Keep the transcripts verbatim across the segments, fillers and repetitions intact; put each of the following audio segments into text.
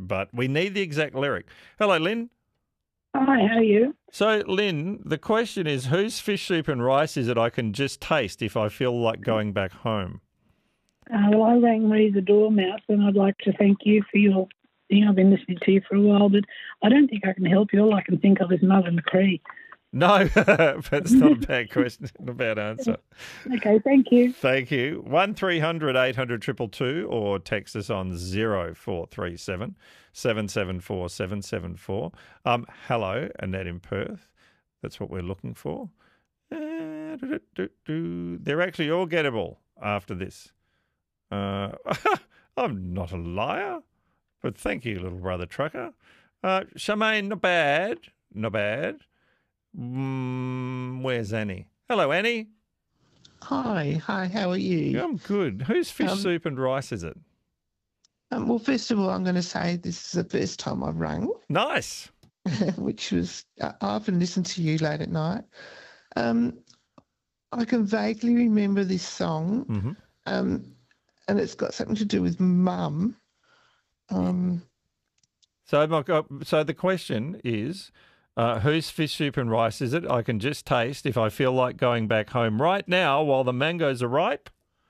but we need the exact lyric. Hello, Lynn. Hi, how are you? So, Lynn, the question is, whose fish soup and rice is it I can just taste if I feel like going back home? Uh, well, I rang Marie the Dormouse, and I'd like to thank you for your thing. I've been listening to you for a while, but I don't think I can help you. All I can think of is Mother McCree. No, but it's not a bad question, not a bad answer. Okay, thank you. Thank you. one three hundred eight hundred two two two or text us on zero four three seven seven seven four seven seven four. Um, hello, Annette in Perth. That's what we're looking for. Uh, do, do, do. They're actually all gettable after this. Uh, I'm not a liar, but thank you, little brother trucker. Uh, Charmaine, not bad, not bad. Mm, where's Annie? Hello, Annie. Hi, hi, how are you? I'm good. Whose fish Um, soup and rice is it? Um, well, first of all, I'm going to say this is the first time I've rung, Nice. which was, I often listen to you late at night. Um, I can vaguely remember this song, Mm-hmm. um, and it's got something to do with mum. Um, So, my, so the question is, uh, whose fish soup and rice is it I can just taste if I feel like going back home right now while the mangoes are ripe?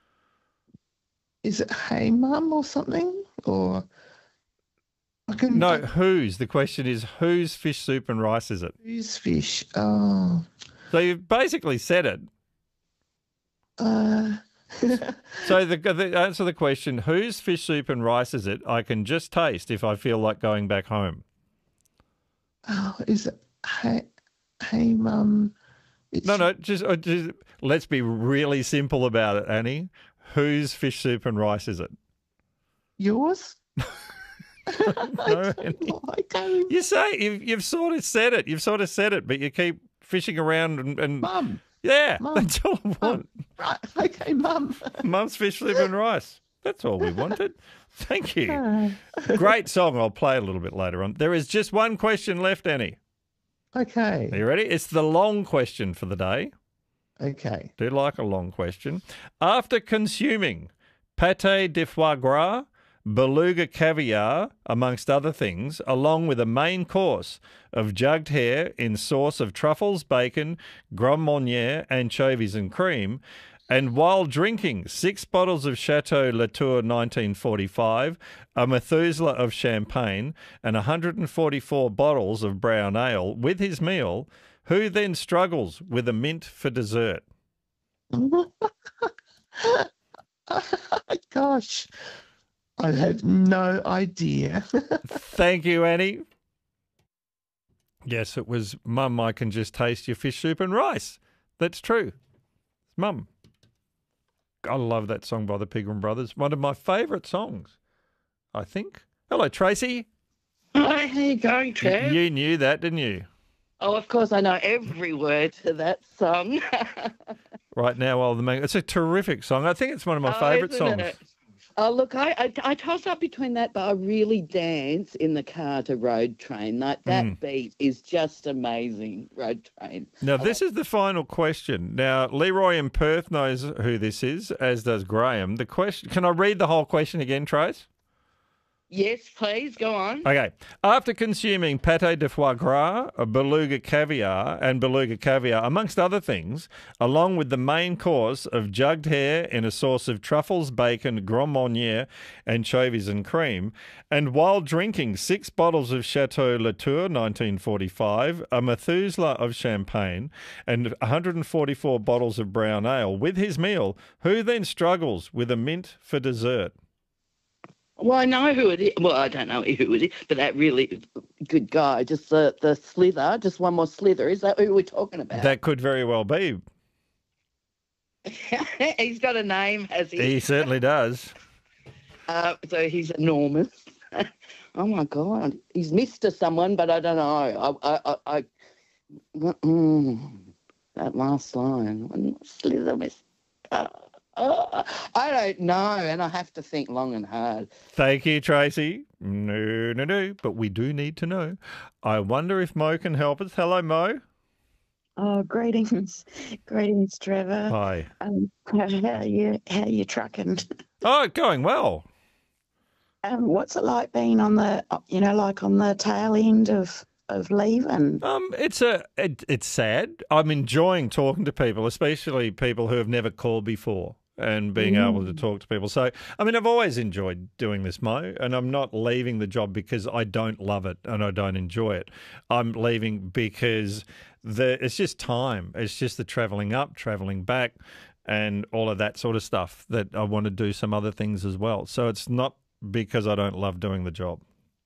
is it Hey Mum or something? Or I can No, whose? The question is, whose fish soup and rice is it? use fish. Oh, So you've basically said it. uh, So the, the answer to the question, whose fish soup and rice is it I can just taste if I feel like going back home? oh, is it Hey, Hey Mum? It's, No, no, just, uh, just let's be really simple about it, Annie. Whose fish soup and rice is it? yours? No, I Annie. don't know. I don't. You say you've, you've sort of said it. You've sort of said it, but you keep fishing around and, and Mum. yeah, Mum. that's all I want. Right. Okay, Mum. Mum's fish soup and rice. That's all we wanted. Thank you. Ah. Great song. I'll play a little bit later on. There is just one question left, Annie. Okay. Are you ready? It's the long question for the day. Okay. Do like a long question. After consuming pâté de foie gras, beluga caviar, amongst other things, along with a main course of jugged hare in sauce of truffles, bacon, Grand Marnier, anchovies and cream, and while drinking six bottles of Chateau Latour nineteen forty-five, a Methuselah of champagne, and one hundred forty-four bottles of brown ale with his meal, who then struggles with a mint for dessert? Gosh, I have no idea. Thank you, Annie. Yes, it was Mum, I can just taste your fish soup and rice. That's true. It's Mum. I love that song by the Pegram Brothers. One of my favourite songs, I think. Hello, Tracy. Hi, how you going, Trev? You knew that, didn't you? Oh, of course, I know every word to that song. Right now, while the man- it's a terrific song. I think it's one of my Oh, favourite isn't songs. it? Oh, look, I, I I toss up between that, but I really dance in the car to Road Train. Like that Mm. beat is just amazing. Road Train. Now, this is the final question. Now, Leroy in Perth knows who this is, as does Graham. The question. Can I read the whole question again, Trace? Yes, please go on. Okay. After consuming pâté de foie gras, a beluga caviar, and beluga caviar, amongst other things, along with the main course of jugged hare in a sauce of truffles, bacon, Grand Marnier, anchovies and cream, and while drinking six bottles of Chateau Latour nineteen forty-five, a Methuselah of champagne, and one hundred forty-four bottles of brown ale with his meal, who then struggles with a mint for dessert? Well, I know who it is. Well, I don't know who it is, but that really good guy. Just the, the slither, just one more slither. Is that who we're talking about? That could very well be. He's got a name, has he? He certainly does. Uh, so he's enormous. Oh my God, he's Mister someone, but I don't know. I, I, I, I mm, that last line, slither, Mister. Uh, uh, I don't know, and I have to think long and hard. Thank you, Tracy. No, no, no, but we do need to know. I wonder if Mo can help us. Hello, Mo. Oh, greetings, greetings, Trevor. Hi. Um, how, how you how you trucking? Oh, going well. Um, what's it like being on the, you know, like on the tail end of of leaving? Um, it's a it, it's sad. I'm enjoying talking to people, especially people who have never called before, and being Mm. able to talk to people. So, I mean, I've always enjoyed doing this, Mo, and I'm not leaving the job because I don't love it and I don't enjoy it. I'm leaving because the it's just time. It's just the travelling up, travelling back, and all of that sort of stuff that I want to do some other things as well. So it's not because I don't love doing the job.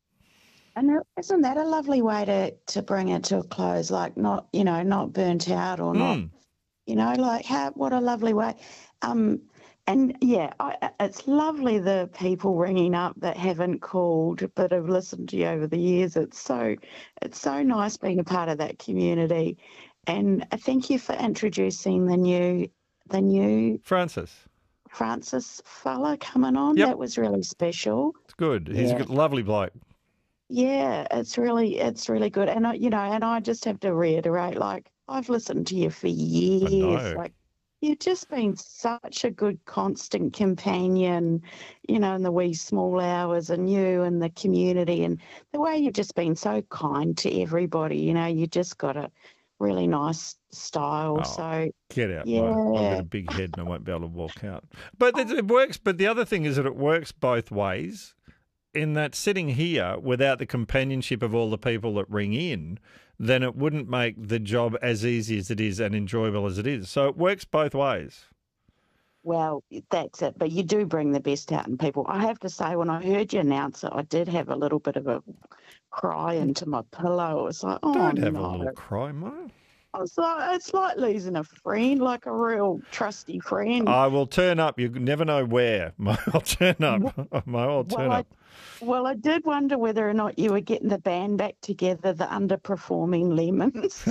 And isn't that a lovely way to, to bring it to a close? Like not, you know, not burnt out or not, Mm. you know, like how, what a lovely way. Um, and yeah, I, it's lovely the people ringing up that haven't called but have listened to you over the years. It's so, it's so nice being a part of that community. And uh, thank you for introducing the new, the new Francis, Francis fella coming on. Yep. That was really special. it's good. He's a Yeah. good, lovely bloke. Yeah, it's really, it's really good. And I, you know, and I just have to reiterate, like, I've listened to you for years. know. Like, you've just been such a good, constant companion, you know, in the wee small hours, and you and the community, and the way you've just been so kind to everybody. You know, you just got a really nice style. Oh. So Get out, Mo. I've got Yeah. a big head and I won't be able to walk out. But it, it works. But the other thing is that it works both ways. In that sitting here without the companionship of all the people that ring in, then it wouldn't make the job as easy as it is and enjoyable as it is. So it works both ways. Well, that's it. But you do bring the best out in people. I have to say, when I heard you announce it, I did have a little bit of a cry into my pillow. It was like, oh, Don't have no. a little cry, Mo. I was like, it's like losing a friend, like a real trusty friend. I will turn up. You never know where, Mo. I'll turn up. Mo, I'll turn well, I, up. well, I did wonder whether or not you were getting the band back together, the underperforming Lemons.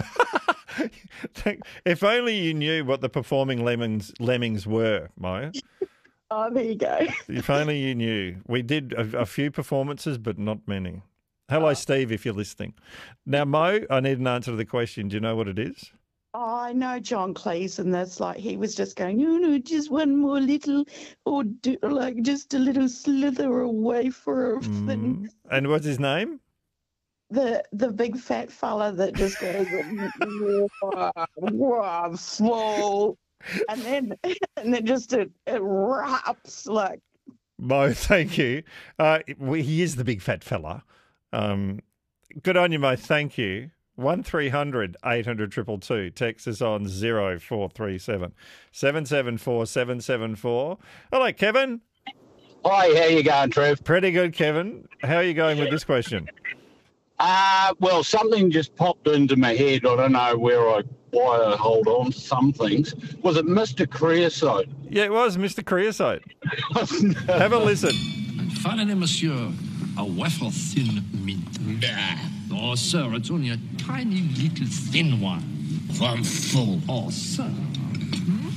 If only you knew what the performing lemmings lemmings were, Mo. Oh, there you go. If only you knew. We did a, a few performances, but not many. Hello, Steve, if you're listening. Now, Mo, I need an answer to the question. Do you know what it is? Oh, I know John Cleese, and that's like he was just going, no, no, just one more little, or do, like just a little slither away for a thing. Mm. And what's his name? The the big fat fella that just goes, wow, wow, small, and then and then just it, it raps like. Mo, thank you. Uh, we- he is the big fat fella. Um, good on you, Mo. Thank you. One three hundred eight hundred two two two. Text us on zero four three seven seven seven four seven seven four. Hello, Kevin. Hi, how you going, Trev? Pretty good, Kevin. How are you going with this question? Uh, well, something just popped into my head. I don't know where I why I hold on to some things. Was it Mister Creosote? Yeah, it was Mister Creosote. Have a listen. Finally, monsieur, a wafer thin mint. Oh, sir, it's only a tiny little thin one. I'm full. Oh, sir. Hmm?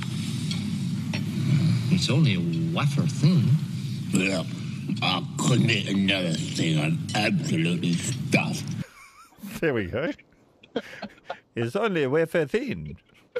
It's only a wafer thin. Yeah, I couldn't eat another thing. I'm absolutely stuffed. There we go. It's only a wafer thin.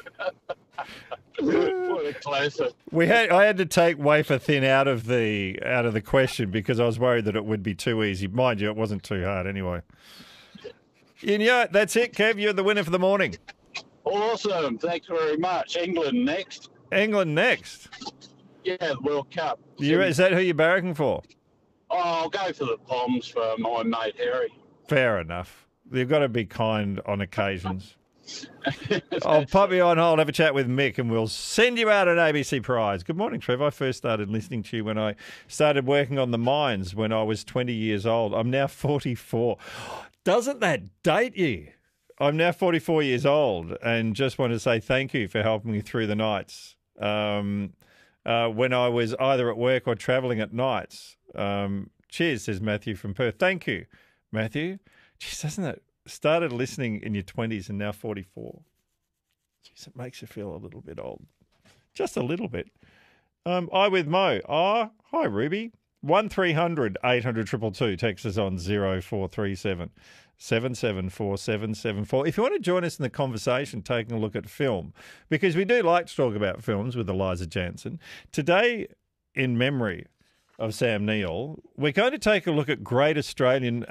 What a classic. We had I had to take wafer thin out of the out of the question because I was worried that it would be too easy. Mind you, it wasn't too hard anyway. And yeah, that's it, Kev. You're the winner for the morning. Awesome. Thanks very much. England next. England next. Yeah, the World Cup. You, is that who you're barracking for? Oh, I'll go for the Poms for my mate Harry. Fair enough. You've got to be kind on occasions. I'll pop you on hold, have a chat with Mick, and we'll send you out an A B C prize. Good morning, Trev. I first started listening to you when I started working on the mines when I was twenty years old. I'm now forty-four. Doesn't that date you? I'm now forty-four years old and just want to say thank you for helping me through the nights um, uh, when I was either at work or travelling at nights. Um, cheers, says Matthew from Perth. Thank you, Matthew. Jeez, doesn't it? Started listening in your twenties and now forty-four. Jeez, it makes you feel a little bit old. Just a little bit. Um, I with Mo. Ah, oh, hi, Ruby. one three hundred eight hundred two two two. Text us on zero four three seven seven seven four seven seven four. If you want to join us in the conversation, taking a look at film, because we do like to talk about films with Eliza Jansen. Today, in memory of Sam Neill, we're going to take a look at great Australian